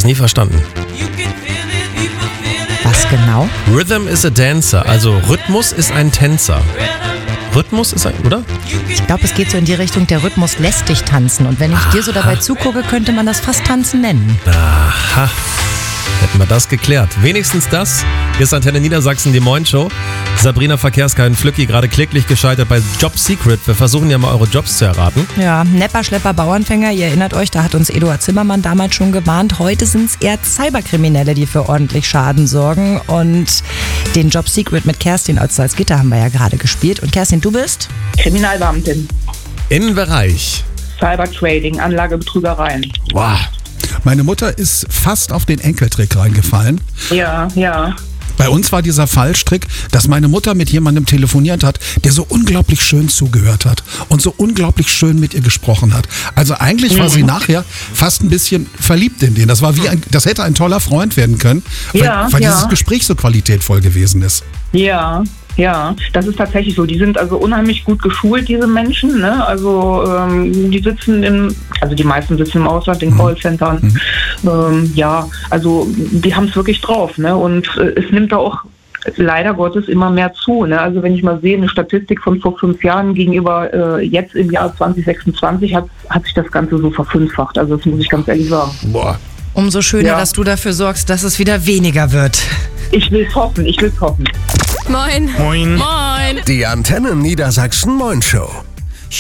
nie verstanden. Was genau? Rhythm is a dancer, also Rhythmus ist ein Tänzer. Rhythmus ist ein, oder? Ich glaube, es geht so in die Richtung, der Rhythmus lässt dich tanzen. Und wenn ich dir so dabei zugucke, könnte man das fast Tanzen nennen. Aha. Hätten wir das geklärt. Wenigstens das. Hier ist Antenne Niedersachsen, die Moin-Show. Sabrina Verkehrskein Flücki gerade kläglich gescheitert bei Job Secret. Wir versuchen ja mal eure Jobs zu erraten. Ja, Nepper, Schlepper, Bauernfänger, ihr erinnert euch, da hat uns Eduard Zimmermann damals schon gewarnt. Heute sind es eher Cyberkriminelle, die für ordentlich Schaden sorgen. Und den Job Secret mit Kerstin aus Salzgitter haben wir ja gerade gespielt. Und Kerstin, du bist? Kriminalbeamtin. Innenbereich. Cybertrading, Anlagebetrügereien. Wow. Meine Mutter ist fast auf den Enkeltrick reingefallen. Ja. Bei uns war dieser Fallstrick, dass meine Mutter mit jemandem telefoniert hat, der so unglaublich schön zugehört hat und so unglaublich schön mit ihr gesprochen hat. Also eigentlich war sie nachher fast ein bisschen verliebt in den. Das war wie das hätte ein toller Freund werden können, weil dieses Gespräch so qualitätvoll gewesen ist. Ja, das ist tatsächlich so. Die sind also unheimlich gut geschult, diese Menschen. Ne? Also die meisten sitzen im Ausland, in Callcentern. Also die haben es wirklich drauf. Ne? Und es nimmt da auch leider Gottes immer mehr zu. Ne? Also wenn ich mal sehe, eine Statistik von vor 5 Jahren gegenüber jetzt im Jahr 2026 hat sich das Ganze so verfünffacht. Also das muss ich ganz ehrlich sagen. Boah. Umso schöner, dass du dafür sorgst, dass es wieder weniger wird. Ich will's hoffen. Moin. Moin. Moin. Die Antenne Niedersachsen Moin Show.